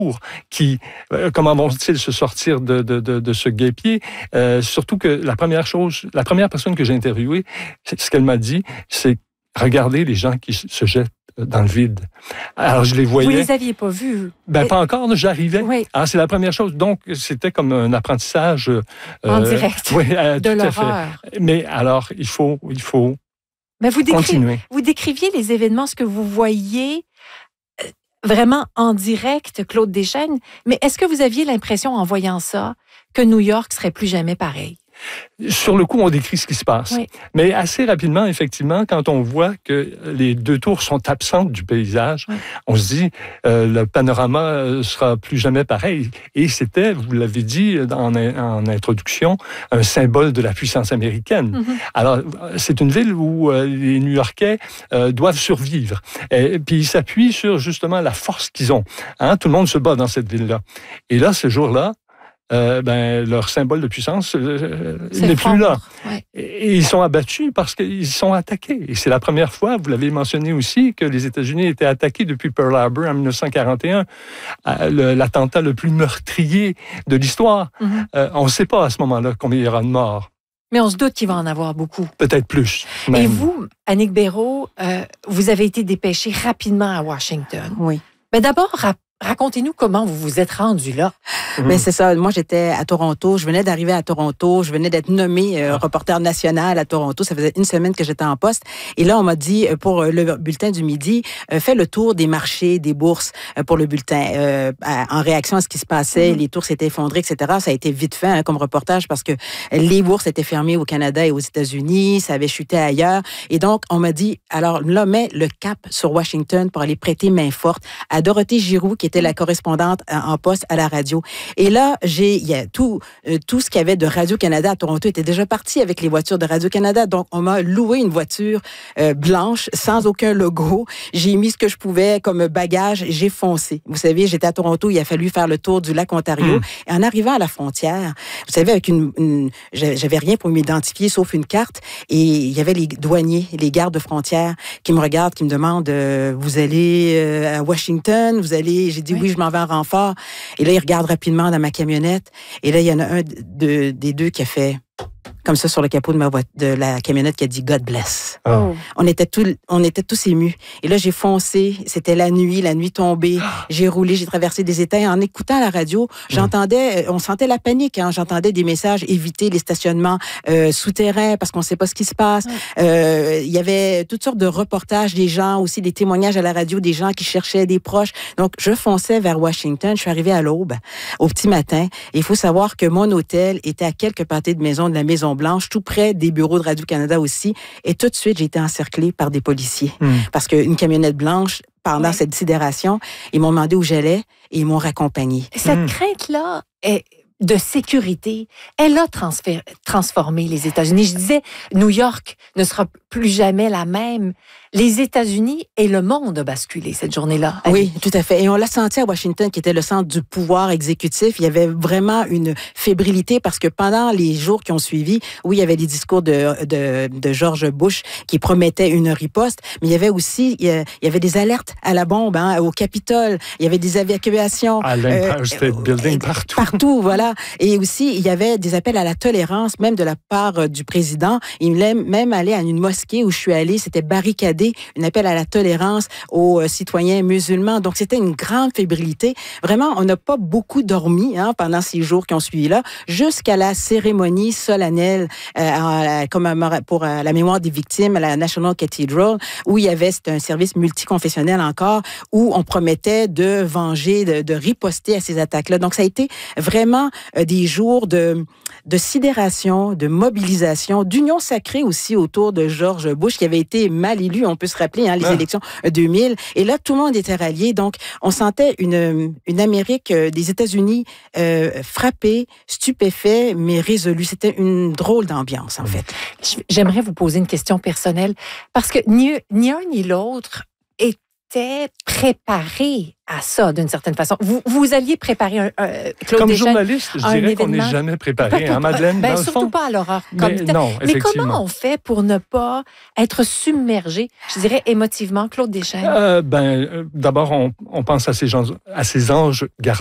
qui, comment vont-ils se sortir de ce guêpier? Surtout que la première personne que j'ai interviewée, ce qu'elle m'a dit, c'est regardez les gens qui se jettent dans le vide. Alors, je les voyais. Vous les aviez pas vus? Pas encore, j'arrivais. Oui. Alors, c'est la première chose. Donc, c'était comme un apprentissage. En direct. Oui, de tout l'horreur. à fait. Mais alors, il faut Mais continuer. Vous décriviez les événements, ce que vous voyiez vraiment en direct, Claude Deschênes. Mais est-ce que vous aviez l'impression, en voyant ça, que New York serait plus jamais pareil? Sur le coup, on décrit ce qui se passe. Oui. Mais assez rapidement, effectivement, quand on voit que les deux tours sont absentes du paysage, oui. On se dit le panorama sera plus jamais pareil. Et c'était, vous l'avez dit en introduction, un symbole de la puissance américaine. Mm-hmm. Alors, c'est une ville où les New-Yorkais doivent survivre. Et puis, ils s'appuient sur justement la force qu'ils ont. Hein? Tout le monde se bat dans cette ville-là. Et là, ce jour-là, leur symbole de puissance n'est plus là. Ouais. Et ils sont abattus parce qu'ils sont attaqués. Et c'est la première fois, vous l'avez mentionné aussi, que les États-Unis étaient attaqués depuis Pearl Harbor en 1941, l'attentat le plus meurtrier de l'histoire. Mm-hmm. On ne sait pas à ce moment-là combien il y aura de morts. Mais on se doute qu'il va en avoir beaucoup. Peut-être plus. Même. Et vous, Annick Béraud, vous avez été dépêchée rapidement à Washington. Oui. Mais d'abord, racontez-nous comment vous vous êtes rendu là. Mais c'est ça. Moi, j'étais à Toronto. Je venais d'arriver à Toronto. Je venais d'être nommée reporter national à Toronto. Ça faisait une semaine que j'étais en poste. Et là, on m'a dit, pour le bulletin du midi, fais le tour des marchés, des bourses pour le bulletin. En réaction à ce qui se passait, les tours s'étaient effondrés, etc. Ça a été vite fait comme reportage parce que les bourses étaient fermées au Canada et aux États-Unis. Ça avait chuté ailleurs. Et donc, on m'a dit, alors là, mets le cap sur Washington pour aller prêter main forte à Dorothée Giroux, qui était la correspondante en poste à la radio. Et là, il y a tout ce qu'il y avait de Radio-Canada à Toronto était déjà parti avec les voitures de Radio-Canada. Donc, on m'a loué une voiture blanche, sans aucun logo. J'ai mis ce que je pouvais comme bagage. J'ai foncé. Vous savez, j'étais à Toronto. Il a fallu faire le tour du lac Ontario. Et en arrivant à la frontière, vous savez, avec j'avais rien pour m'identifier sauf une carte. Et il y avait les douaniers, les gardes de frontière qui me regardent, qui me demandent vous allez à Washington? Vous allez... J'ai dit oui, je m'en vais en renfort. Et là, ils regardent rapidement dans ma camionnette. Et là, il y en a un des deux qui a fait comme ça sur le capot de la camionnette qui a dit « God bless ». Oh. On était tous émus. Et là, j'ai foncé. C'était la nuit tombée. J'ai roulé, j'ai traversé des États. Et en écoutant la radio, on sentait la panique. Hein. J'entendais des messages, éviter les stationnements souterrains parce qu'on ne sait pas ce qui se passe. Il y avait toutes sortes de reportages des gens, aussi des témoignages à la radio, des gens qui cherchaient des proches. Donc, je fonçais vers Washington. Je suis arrivée à l'aube, au petit matin. Et il faut savoir que mon hôtel était à quelques pâtés de maison de la Maison-Blanche, tout près des bureaux de Radio-Canada aussi. Et tout de suite, j'ai été encerclée par des policiers. Parce qu'une camionnette blanche, pendant cette sidération, ils m'ont demandé où j'allais et ils m'ont raccompagnée. Cette crainte-là de sécurité, elle a transformé les États-Unis. Je disais, New York ne sera plus jamais la même. Les États-Unis et le monde ont basculé cette journée-là. Oui, tout à fait. Et on l'a senti à Washington, qui était le centre du pouvoir exécutif. Il y avait vraiment une fébrilité parce que pendant les jours qui ont suivi, oui, il y avait des discours de George Bush qui promettaient une riposte, mais il y avait aussi il y avait des alertes à la bombe au Capitole. Il y avait des évacuations. À l'Empire State Building, partout. Partout, voilà. Et aussi, il y avait des appels à la tolérance, même de la part du président. Il voulait même aller à une mosquée où je suis allée. C'était barricadé. Un appel à la tolérance aux citoyens musulmans. Donc, c'était une grande fébrilité. Vraiment, on n'a pas beaucoup dormi pendant ces jours qui ont suivi là, jusqu'à la cérémonie solennelle pour la mémoire des victimes à la National Cathedral, où c'était un service multiconfessionnel encore, où on promettait de venger, de riposter à ces attaques-là. Donc, ça a été vraiment des jours de sidération, de mobilisation, d'union sacrée aussi autour de George Bush, qui avait été mal élu. On peut se rappeler les élections 2000. Et là, tout le monde était rallié. Donc, on sentait une Amérique des États-Unis frappée, stupéfait, mais résolue. C'était une drôle d'ambiance, en fait. J'aimerais vous poser une question personnelle parce que ni un ni l'autre était préparé à ça, d'une certaine façon. Vous alliez préparer Claude Comme Deschênes, journaliste, je dirais qu'on n'est jamais préparé, hein, Madeleine, dans le surtout fond. pas à l'horreur comme telle. Non, Mais effectivement. comment on fait pour ne pas être submergé, je dirais, émotivement, Claude Deschênes? D'abord, on pense à ces anges gardiens.